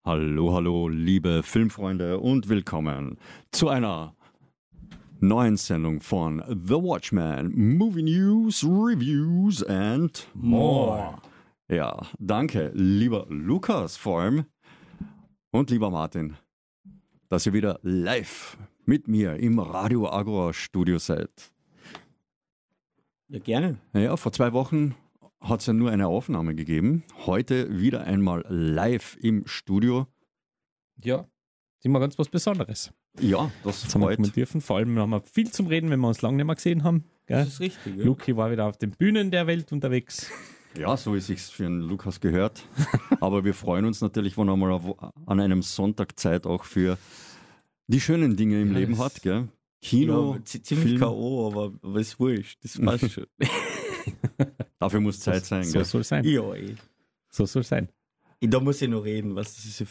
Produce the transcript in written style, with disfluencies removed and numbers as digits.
Hallo, hallo, liebe Filmfreunde und willkommen zu einer neuen Sendung von The Watchman, Movie News, Reviews and more. Ja, danke, lieber Lukas vor allem und lieber Martin, dass ihr wieder live mit mir im Radio Agora Studio seid. Ja, gerne. Ja, vor 2 Wochen hat es ja nur eine Aufnahme gegeben. Heute wieder einmal live im Studio. Ja, ist immer ganz was Besonderes. Ja, das Jetzt haben wir freut. kommen dürfen. Vor allem haben wir viel zum Reden, wenn wir uns lange nicht mehr gesehen haben. Gell? Das ist richtig. Ja. Luki war wieder auf den Bühnen der Welt unterwegs. Ja, so ist es für den Lukas gehört. Aber wir freuen uns natürlich, wenn er mal an einem Sonntag Zeit auch für die schönen Dinge im Leben hat. Gell? Kino, Ja, ziemlich Film. K.O., aber ist wurscht. Das passt schon. Dafür muss Zeit sein. So Gell? soll sein. Ja, ey. So soll sein. Da muss ich noch reden, was das ist